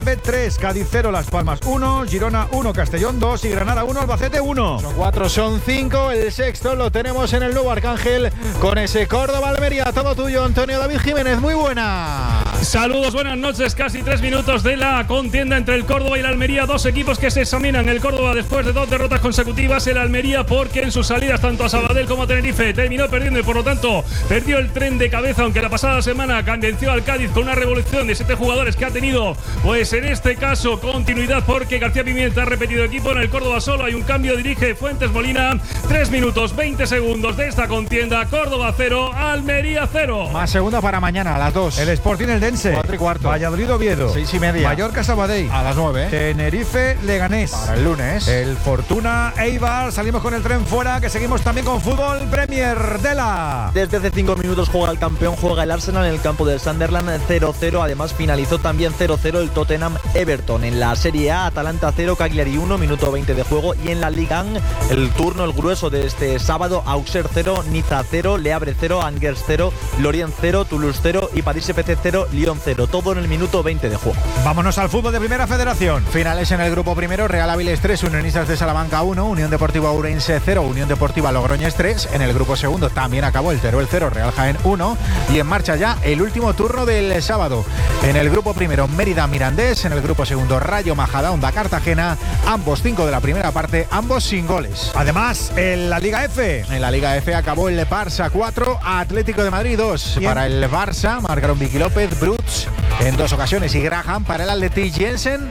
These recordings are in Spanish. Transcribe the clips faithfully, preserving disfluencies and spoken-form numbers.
tres, Cádiz cero, Las Palmas uno, Girona uno, Castellón dos y Granada uno, Albacete uno. Son cuatro, son cinco. El sexto lo tenemos en el nuevo Arcángel con ese Córdoba-Almería. Todo tuyo, Antonio David Jiménez. Muy buena. Saludos, buenas noches. Casi tres minutos de la contienda entre el Córdoba y la Almería. Dos equipos que se examinan. El Córdoba después de dos derrotas consecutivas. El Almería porque en sus salidas tanto a Sabadell como a Tenerife terminó perdiendo y por lo tanto perdió el tren de cabeza. Aunque la pasada semana venció al Cádiz con una revolución de siete jugadores que ha tenido, pues en este caso continuidad porque García Pimienta ha repetido equipo. En el Córdoba solo hay un cambio. Dirige Fuentes Molina. tres minutos veinte segundos de esta contienda. Córdoba cero, Almería cero. Más segunda para mañana a las dos. El Sporting Eldense. cuatro y cuarto. Valladolid Oviedo. seis y media. Mallorca Sabadell. A las nueve. Tenerife Leganés. Para el lunes. El Fortuna Eibar. Salimos con el tren fuera, que seguimos también con fútbol Premier de la. Desde hace cinco minutos juega el campeón, juega el Arsenal en el campo del Sunderland cero cero. Además finalizó también cero cero el Tottenham Everton. En la Serie A, Atalanta cero, Cagliari uno, minuto veinte de juego. Y en la Liga uno, el turno, el grueso de este sábado, Auxerre cero, Niza cero, Le Havre cero, Angers cero, Lorient cero, Toulouse cero y París F C cero, Lyon cero. Todo en el minuto veinte de juego. Vámonos al fútbol de Primera Federación. Finales en el grupo primero: Real Áviles tres, Unionistas de Salamanca uno, Unión Deportiva Ourense cero, Unión Deportiva Logroñés tres. En el grupo segundo también acabó el Teruel cero, Real Jaén uno. Y en marcha ya el último turno del sábado. En el grupo primero, Mérida Mirandés. En el grupo segundo, Rayo Majadahonda Cartagena. Ambos cinco de la primera parte, ambos sin goles. Además, en la Liga F. En la Liga F acabó el Barça cuatro, Atlético de Madrid dos. Bien. Para el Barça marcaron Vicky López, Bruts en dos ocasiones y Graham. Para el Athletic, Jensen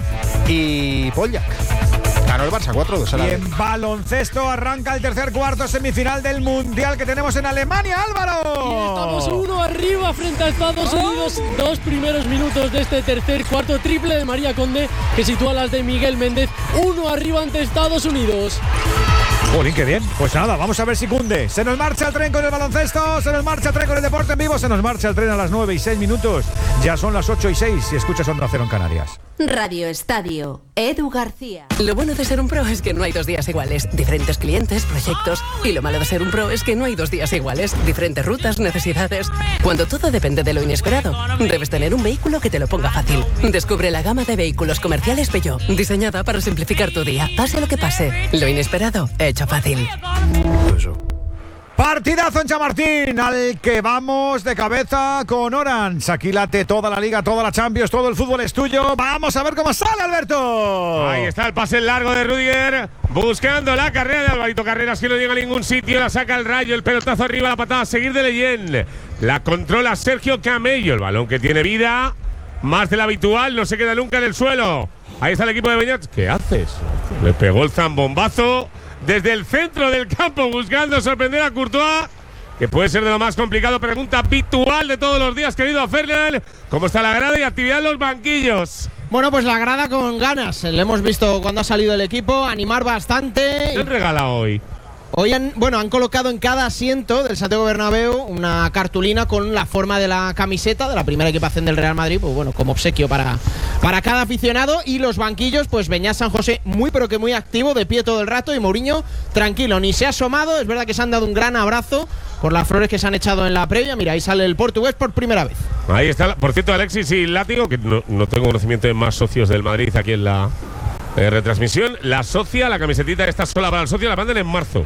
y Poljak. Ganó el Barça cuatro dos. Y en baloncesto arranca el tercer cuarto semifinal del Mundial que tenemos en Alemania, Álvaro. Y estamos uno arriba frente a Estados Unidos. Dos primeros minutos de este tercer cuarto. Triple de María Conde que sitúa las de Miguel Méndez. Uno arriba ante Estados Unidos. Jolín, qué bien. Pues nada, vamos a ver si cunde. Se nos marcha el tren con el baloncesto, se nos marcha el tren con el deporte en vivo, se nos marcha el tren a las nueve y seis minutos. Ya son las ocho y seis si escuchas Onda Cero en Canarias. Radio Estadio, Edu García. Lo bueno de ser un pro es que no hay dos días iguales. Diferentes clientes, proyectos. Y lo malo de ser un pro es que no hay dos días iguales. Diferentes rutas, necesidades. Cuando todo depende de lo inesperado, debes tener un vehículo que te lo ponga fácil. Descubre la gama de vehículos comerciales Peugeot, diseñada para simplificar tu día. Pase lo que pase, lo inesperado, hecho fácil. Eso. Partidazo en Chamartín, al que vamos de cabeza con Orange. Aquí late toda la Liga, toda la Champions, todo el fútbol es tuyo. Vamos a ver cómo sale, Alberto. Ahí está el pase largo de Rudiger, buscando la carrera de Alvarito Carreras, que no llega a ningún sitio. La saca el Rayo, el pelotazo arriba, la patada a seguir de Leyen. La controla Sergio Camello, el balón que tiene vida, más de la habitual, no se queda nunca en el suelo. Ahí está el equipo de Beñat. ¿Qué haces? Le pegó el zambombazo desde el centro del campo, buscando sorprender a Courtois, que puede ser de lo más complicado. Pregunta habitual de todos los días, querido Fernan. ¿Cómo está la grada y actividad en los banquillos? Bueno, pues la grada con ganas. Le hemos visto cuando ha salido el equipo, animar bastante. ¿Qué han regalado hoy? Hoy han, bueno, han colocado en cada asiento del Santiago Bernabéu una cartulina con la forma de la camiseta de la primera equipación del Real Madrid, pues bueno, como obsequio para, para cada aficionado. Y los banquillos, pues Beñat San José muy pero que muy activo, de pie todo el rato, y Mourinho tranquilo, ni se ha asomado. Es verdad que se han dado un gran abrazo por las flores que se han echado en la previa. Mira, ahí sale el portugués por primera vez. Ahí está, por cierto, Alexis y Látigo, que no, no tengo conocimiento de más socios del Madrid aquí en la eh, retransmisión. La socia, la camisetita esta sola para el socio, la mandan en marzo.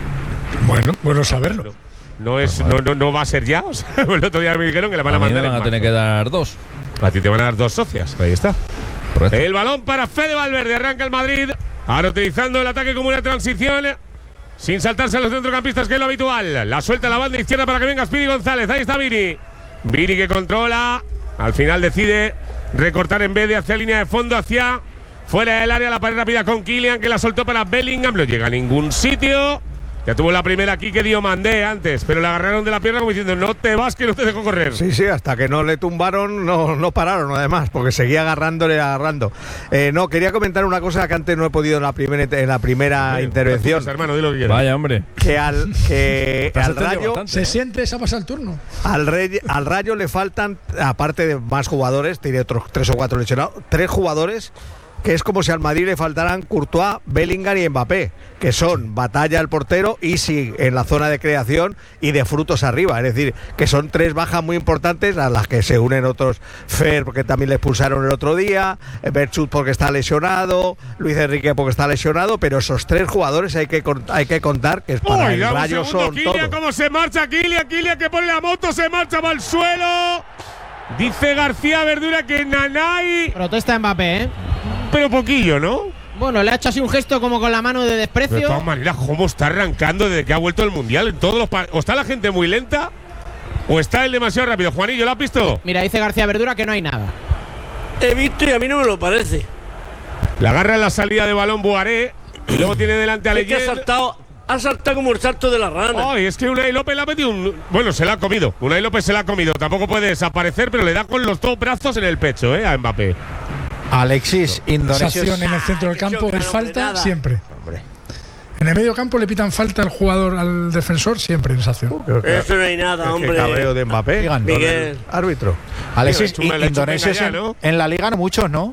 Bueno, bueno saberlo. No es, no, no, no va a ser ya. O sea, el otro día me dijeron que le van a, a mandar. Me van a tener que dar dos. A ti te van a dar dos socias. Ahí está. Correcto. El balón para Fede Valverde. Arranca el Madrid. Ahora utilizando el ataque como una transición, sin saltarse a los centrocampistas, que es lo habitual. La suelta a la banda izquierda para que venga Spiri González. Ahí está Vini. Vini que controla. Al final decide recortar en vez de hacia línea de fondo, hacia fuera del área. La pared rápida con Kylian, que la soltó para Bellingham. No llega a ningún sitio. Ya tuvo la primera aquí que dio Mandé antes, pero le agarraron de la pierna como diciendo no te vas, que no te dejo correr. Sí, sí, hasta que no le tumbaron no, no pararon además, porque seguía agarrándole, agarrando. Eh, no, quería comentar una cosa que antes no he podido en la primera, en la primera Oye, intervención. Pues, hermano, dilo que quieras. Vaya, hombre. Que al, que al Rayo… Bastante, se ¿eh? siente, esa pasa el turno. Al, rey, al Rayo le faltan, aparte de más jugadores, tiene otros tres o cuatro lesionados, tres jugadores que es como si al Madrid le faltaran Courtois, Bellingham y Mbappé, que son batalla el portero y sí en la zona de creación y de frutos arriba. Es decir, que son tres bajas muy importantes a las que se unen otros. Fer, porque también le expulsaron el otro día, Berchut porque está lesionado, Luis Enrique porque está lesionado, pero esos tres jugadores hay que, hay que contar que es para Uy, el Rayo son Kylian, todos. cómo se marcha Kylian, Kylian que pone la moto, se marcha para el suelo. Dice García Verdura que Nanay… Protesta Mbappé, ¿eh? Pero poquillo, ¿no? Bueno, le ha hecho así un gesto como con la mano de desprecio. De todas maneras, ¿cómo está arrancando desde que ha vuelto el Mundial? En todos los o está la gente muy lenta o está él demasiado rápido. Juanillo, ¿lo has visto? Mira, dice García Verdura que no hay nada. He visto y a mí no me lo parece. La agarra en la salida de balón Buaré y luego tiene delante a Es que ha Leyen. saltado, ha saltado como el salto de la rana. Ay, es que Unai López le ha metido un… Bueno, se la ha comido. Unai López se la ha comido. Tampoco puede desaparecer, pero le da con los dos brazos en el pecho, ¿eh? A Mbappé. Alexis, Indonesia. Esa acción en el centro del campo que es no falta nada. siempre. Hombre. En el medio campo le pitan falta al jugador, al defensor, siempre en esa acción. Eso no hay nada, Qué hombre. cabreo de Mbappé. Digan, Miguel. Árbitro. Alexis, Mira, le he hecho Indonesia venga ya, en- ¿no? en la liga no muchos, ¿no?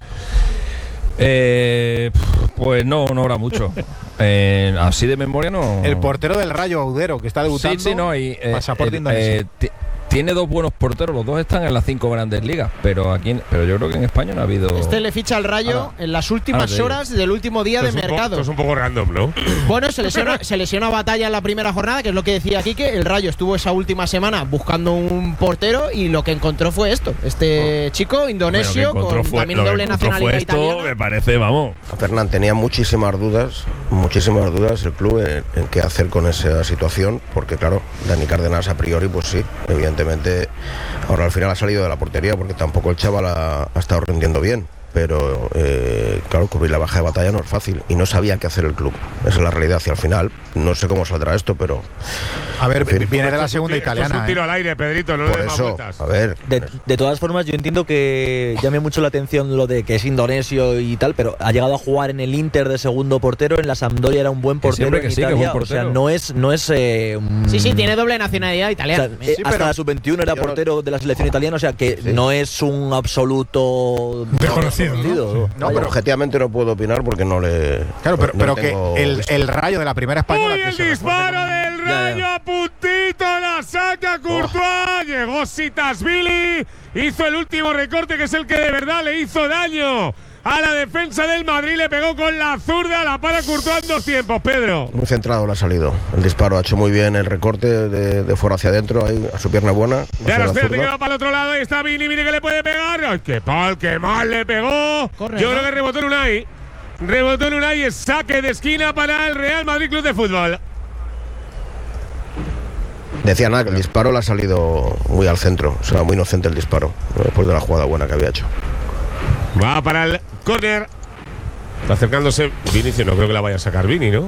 Eh, pues no, no habrá mucho. Eh, así de memoria no. El portero del Rayo, Audero, que está debutando. Sí, sí, no. Y, eh, pasaporte eh, indonesio. eh, ti- tiene dos buenos porteros, los dos están en las cinco grandes ligas, pero aquí, en- pero yo creo que en España no ha habido. Este le ficha al Rayo Ahora- en las últimas ahora te digo. horas del último día Esto de es un poco- mercado. esto es un poco random, ¿no? Bueno, se lesiona, se lesiona Batalla en la primera jornada, que es lo que decía Quique. El Rayo estuvo esa última semana buscando un portero y lo que encontró fue esto. Este chico indonesio con también doble nacionalidad italiana. me parece, vamos. Fernán tenía muchísimas dudas, muchísimas dudas el club en, en qué hacer con esa situación, porque claro, Dani Cárdenas a priori, pues sí, evidentemente, ahora al final ha salido de la portería porque tampoco el chaval ha, ha estado rindiendo bien. Pero, eh, claro, cubrir la baja de Batalla no es fácil y no sabía qué hacer el club. Esa es la realidad hacia el final. No sé cómo saldrá esto, pero… A ver, en fin. viene de la segunda Esto es un italiana. tiro ¿eh? al aire, Pedrito, no le Por des más eso, vueltas. a ver… De, de todas formas, yo entiendo que llame mucho la atención lo de que es indonesio y tal, pero ha llegado a jugar en el Inter de segundo portero, en la Sampdoria era un buen Que portero siempre en que sí, que es Italia, buen o sea, portero. no es, no es eh, un- Sí, sí, tiene doble nacionalidad o sea, italiana. eh, Sí, hasta pero- la sub veintiuno era yo no- portero de la selección italiana, o sea que Sí. no es un absoluto Desconocido, ¿no? No, pero objetivamente no puedo opinar porque no le… Claro, pero, no pero tengo que el, visto. el Rayo de la primera española. ¡Uy, que el se disparo refuerce del Ya, Rayo! ya. A puntito la saca Courtois. Llegó Sitasvili. Hizo el último recorte, que es el que de verdad le hizo daño a la defensa del Madrid. Le pegó con la zurda. La para Courtois en dos tiempos, Pedro. Muy centrado le ha salido. El disparo ha hecho muy bien el recorte de, de fuera hacia adentro, ahí a su pierna buena. Ya hacia no la espérate zurda. que va para el otro lado. Ahí está Vini, mire que le puede pegar. ¡Ay, qué pal, qué mal le pegó! Corre, Yo ¿no? creo que rebotó en Unai. Rebotó en Unai. Es saque de esquina para el Real Madrid Club de Fútbol. Decía nada, que el disparo le ha salido muy al centro. O sea, muy inocente el disparo, después de la jugada buena que había hecho. Va para el córner. Está acercándose Vinicius. No creo que la vaya a sacar Vini, ¿no?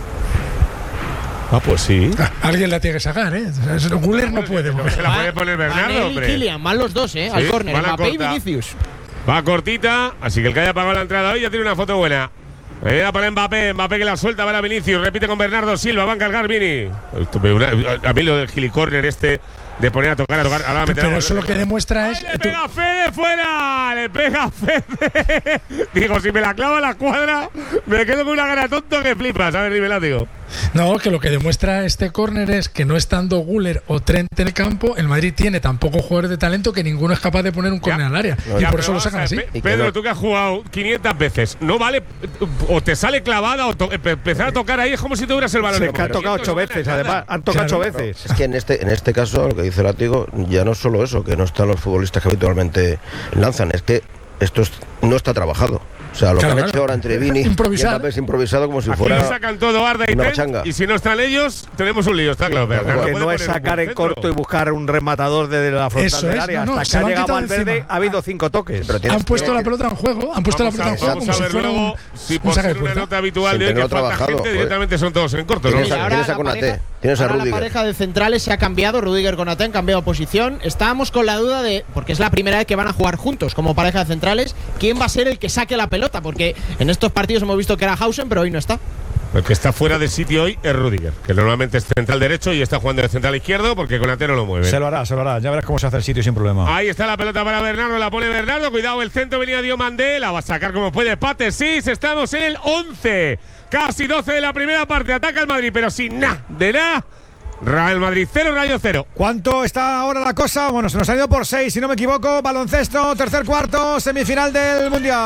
Ah, pues sí. Ah, alguien la tiene que sacar, ¿eh? O sea, Güler no puede. No porque- se la puede poner Van Bernardo, él y hombre. Kylian, van los dos, ¿eh? Al Sí, córner, van a Mbappé y corta. Vinicius. Va cortita, así que el que haya pagado la entrada hoy ya tiene una foto buena. Era para Mbappé, Mbappé que la suelta para Vinicius, repite con Bernardo Silva, va a encargar Vini. Esto me- una- A mí lo del gilicórner este de poner a tocar, a tocar, ahora va a meter Pero a- eso lo que demuestra es. ¡Ay, le pega a Fede fuera! ¡Le pega a Fede! Digo, si me la clava la cuadra, me quedo con una gana tonto que flipas. A ver, dímela, digo. No, que lo que demuestra este córner es que no estando Güler o Trent en el campo, el Madrid tiene tan pocos jugadores de talento que ninguno es capaz de poner un córner al área. y Ya, por pero eso lo vamos a sacan ver, así. Pe- Pedro, tú que has jugado quinientas veces, no vale, o te sale clavada o to- eh, empezar a tocar ahí es como si tuvieras el balón. Se en que han mano. tocado ocho veces, además. Han tocado ocho Claro. veces. Es que en este, en este caso, lo que dice Látigo, ya no es solo eso, que no están los futbolistas que habitualmente lanzan, es que esto es- no está trabajado. O sea, lo Claro, que han claro. hecho ahora entre Vini y Improvisar. Mbappé es improvisado como si Aquí fuera… lo sacan todo Arda y una Trent, pachanga. y si no están ellos, tenemos un lío, está claro. Pero claro, no Que puede no es poner un sacar en centro. corto y buscar un rematador desde la frontal Eso del es, área. no, no, Hasta se que ha lo han llegado quitado Valverde, encima. ha habido cinco toques. Pero tienes- Han puesto tienes la que- pelota en juego, han puesto la Vamos a, pelota en juego vamos como a si ver fuera luego, un, si un por saque de ser una puerta. nota habitual Sin de hoy que tenerlo falta trabajado, gente, joder. directamente son todos en corto. ¿no? Tienes Y a- ahora tienes a la Konaté, pareja- tienes a ahora la Rüdiger. pareja de centrales se ha cambiado, Rüdiger Konaté han cambiado posición. Estábamos con la duda de, porque es la primera vez que van a jugar juntos como pareja de centrales, quién va a ser el que saque la pelota, porque en estos partidos hemos visto que era Hausen, pero hoy no está. El que está fuera de sitio hoy es Rüdiger, que normalmente es central derecho y está jugando de central izquierdo porque Konaté no lo mueve. Se lo hará, se lo hará. Ya verás cómo se hace el sitio sin problema. Ahí está la pelota para Bernardo, la pone Bernardo. Cuidado, el centro venía Diomandé. La va a sacar como puede Pate. Sí, estamos en el once. Casi doce de la primera parte. Ataca el Madrid, pero sin nada de nada. Real Madrid cero, Rayo cero. ¿Cuánto está ahora la cosa? Bueno, se nos ha ido por seis, si no me equivoco. Baloncesto, tercer cuarto, semifinal del Mundial.